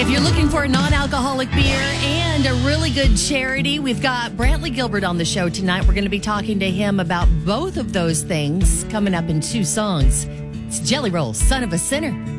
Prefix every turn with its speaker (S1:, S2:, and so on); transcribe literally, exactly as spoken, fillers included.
S1: If you're looking for a non-alcoholic beer and a really good charity, we've got Brantley Gilbert on the show tonight. We're going to be talking to him about both of those things coming up in two songs. It's Jelly Roll, Son of a Sinner.